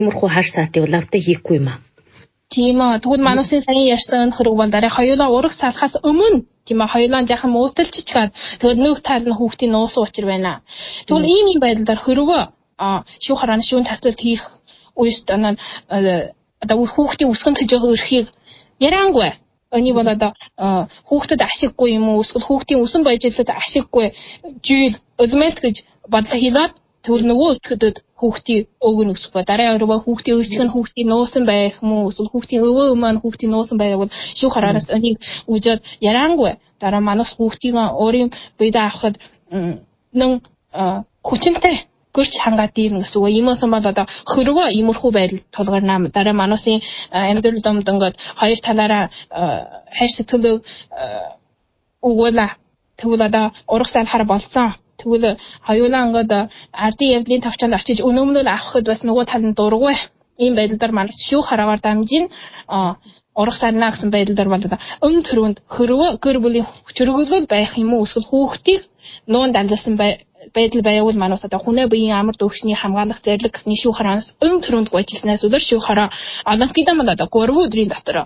Иймэрхүү хар саатыг лавтай хийхгүй юм аа. Тийм аа. Тэгвэл мануусын сайн ярьсан хэрэг бол дараа хоёулаа ураг салахаас өмнө тийм аа хоёулаа жаахан мууталчиж гад тэгээд нэг тал нь хүүхдийн нуусан учир байна. Тэгвэл ийм байдлаар хөрвөө шүүх харааны шүүн таслалт хийх үест одоо хүүхдийн үсгэн төжөөгөө өрхийг ярангүй. Энийг бол одоо хүүхдэд ашиггүй юм уу? Эсвэл хүүхдийн үсэн баяжлалд ашиггүй жийл өлмөлт гэж бодлоо хийлээд тэгвэл нөгөө өчгөдөд хүүхдийн өгнө гэсгүй. Дараа өрөө хүүхдийн өчгөн хүүхдийн нуусан байх юм уу? Эсвэл хүүхдийн өвөө маань хүүхдийн нуусан байвал шүүх хараанаас энийг үжээд ярангүй. Дараа манаас хүүхдийн өөрийн биедээ авахд нэн хүчинтэй гэрч хангаад дийрнэ гэсэн үг. Иймээс бол одоо хөрвөө иймэрхүү байдал тулгарнаа. Дараа мануусын амьдрал домд ингээд хоёр талаараа хайр сэтгэлийг өгөөлаа. Тэгвэл одоо ураг салахаар болсон. Тэгвэл хоёулаа ингээд ардын явдлын тавчаанд очиж өнөмнөл авахд бас нөгөө тал нь дургүй. Ийм байдлаар манайс шүүх хараагаар дамжин ураг салнаа гэсэн байдлаар бол өн төрөнд хөрвөө гэр бүлийн хүчрхөөлөл байх юм уу? Эсвэл хүүхдийг нуун дамжуулсан байдал байвал манайс одоо хүнээ биеийн амар дөвчний хамгаалах зэрлэг гэсний шүүх хараанаас өн төрөнд гуйжлснаас өдөр шүүх хараа олонхийдөө мал одоо 3 өдрийн дотор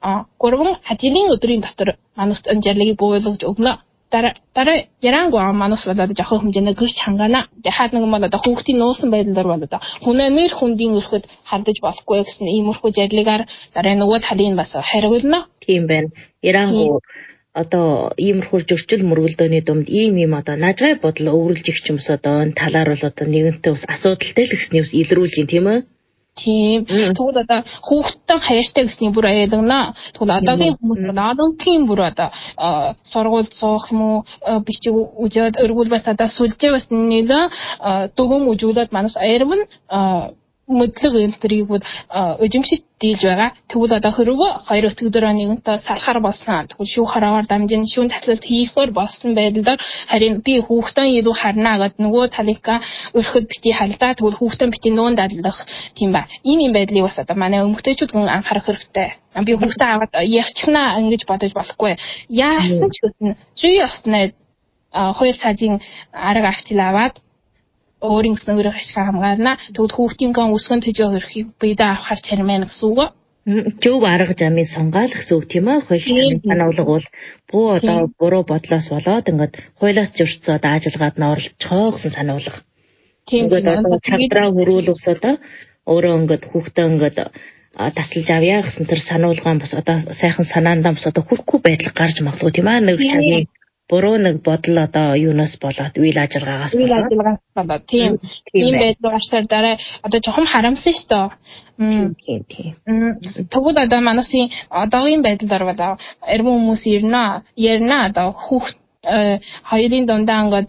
3 хажлын өдрийн дотор манайс энэ зэрлэгийг буулгаж өгнө. Дараа ярангүй манайс бол одоо жоохон хэмжээний гэрч хангаана. Дахиад нэг бол одоо хүүхдийн нуусан байдлаар бол одоо хүнээ нэр хүндийн өрхөд хандаж болохгүй гэсэн иймэрхүү зэрлэгээр дараа нөгөө талын бас хариулна. Тийм байна. Ярангүй одоо иймэрхүү зөрчил мөргөлдөөний дунд ийм одоо нажгай бодол өвөрлж их ч юмс одоо энэ талаар бол одоо нэгэнтээ бас асуудалтай л гэсний бас илрүүлж юм тийм үү? Тийм. Тэгвэл одоо хүүхдтэй хайртай гэсний бүр аялагна. Тэгвэл одоогийн хүмүүс одоогийн бүр одоо сургууль суух юм уу бичиг үжээд өргөл бас одоо сүлжээ бас нэг дөгөм үжүүлээд манайс аярвн мэдлэг энтрийг бол өжимшид дийлж байгаа. Тэгвэл одоо хөрвөө хоёр өтгөдөр нэгэнтээ салахаар болсон. Тэгвэл шүүх хараагаар дамжин шүүн таслалт хийхээр болсон байдлаар харин би хүүхдэн илүү харнаа гэд нөгөө талыг өрхөд бити халдаа. Тэгвэл хүүхдэн бити нуун дадлах тийм ба. Ийм байдлыг бас одоо манай өмгтөөчүүд анхаарах хэрэгтэй. Би хүүхдээ аваад яахчнаа ингэж бодож болохгүй. Яасан ч гэсэн чи яснаа хоёр сажийн арга авчил аваад өөрийн гэсэн ашиг хамгаална. Тэгвэл хүүхдийн үсгэн төжөө өрхийг биедээ авахар чармаа гэсэн үг. Зөв арга замын сонгаал гэсэн үг тийм ээ. Хууль санаулга бол буу одоо буруу бодлоос болоод ингээд хуулиас зөрчсөн одоо ажиллагаад нь оролцохоо гэсэн санаулга. Тийм одоо цагтраа хөрүүлвс одоо өөрөө ингээд хүүхдээ ингээд таслаж авъя гэсэн тэр сануулгаан бас одоо сайхан санаандаа бас одоо хүрхгүй байдал гарч магадгүй тийм ээ. Нэг цагийн буруу нэг бодол одоо юунаас болоод үйл ажиллагаагаас болоод тийм байдлаар дараа одоо жоохон харамсан шүү дээ. Тийм. Тэгвэл одоо манайсын одоогийн байдлаар бол эрмэн хүмүүс ярина одоо хүүхд хоёрын дундаа ингээд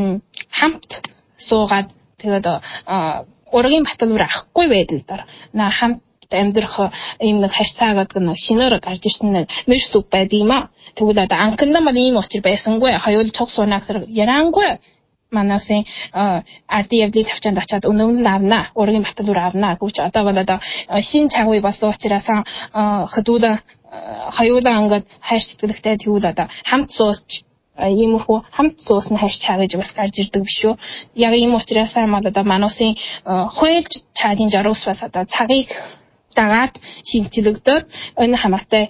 хамт суугаад тэгээд ургийн баталбар авахгүй байдлаар хамт амьдрах ийм нэг харьцаа гэдэг нь шинээр гарч ирсэн нэр сүг байдаг юм аа. Тэгвэл одоо анхандаа мал ийм учир байсангүй. Хоёул цуг суунаа гэсэн ярангүй. Манайсын ардын явдлын тавчаанд очиад өнөмн авна. Ургийн баталбар авна. Гэвч одоо бол одоо шин цагуй болсон учраас хөдөлгөөн хоёулаа ингээд хайр сэтгэлтэй тэгвэл одоо хамт суусч иймэрхүү хамт суусна хайрч чаа гэж бас гарч ирдэг биш үү. Яг ийм учраас мал одоо манайсын хуйлж чаадын жаруус бас одоо цагийг дагаад шинжилэгдээд энэ хамаатай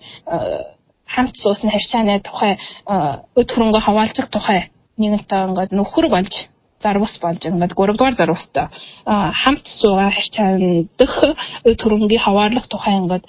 хамт суусны харьцааны тухай өд хөрөнгө хаваалцах тухай нэгэнтээ ингээд нөхөр болж зарвас болж ингээд 3 дугаар зарвастай хамт суугаа харьцаанд дэх өд хөрөнгөний хаваарлах тухай ингээд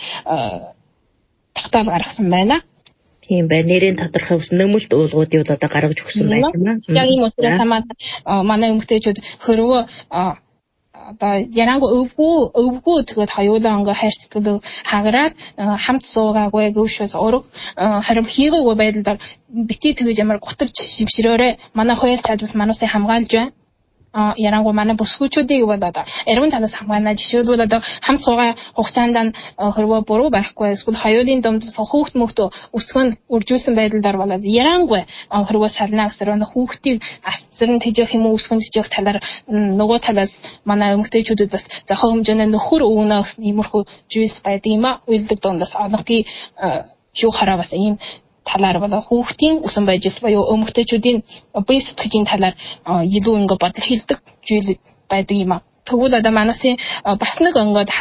тагтаал гаргасан байна. Тийм байна. Нэрийн тодорхой ус нөмөлт уулгуудыг одоо гаргаж өгсөн байх юм аа. Яг ийм учраас манай эмэгтэйчүүд хөрвөө одоо ярангүй өвгөө тэгээд хоёулаа ингээ хайр сэтгэлийг хагараад хамт суугаагүй гөвшөөс ураг харин хийгээгүй байдлаар бити тэгэж ямар гутарч шимшрөөрэ манай хууль чадвал манайсыг хамгаалж байна. Ярангүй манай бүсгүүчүүдийг бол одоо эргэн танаас хамгаална. Жишээлбэл одоо хамт суугаа хугацаанд хөрвөө буруу байхгүй эсвэл хоёулын дунд хүүхд мөхтө өсгөн үржүүлсэн байдлаар болоод ярангүй хөрвөө сална гэсэн хүүхдийг асцран тэжээх юм уу өсгөн тэжээх талаар нөгөө талаас манай эмэгтэйчүүдэд бас зохион хэмжээний нөхөр өгнө гэсэн иймэрхүү зүйлс байдаг юм а. Үйлдэл дундаас олонхий шүүх хараа бас ийм талаар болоо хүүхдийн усан байж буюу эмэгтэйчүүдийн бие сэтгэлийн талаар илүү ингээ бодол хэлдэг зүйл байдаг юм а. Тэгвэл одоо манайсын бас нэг ингээд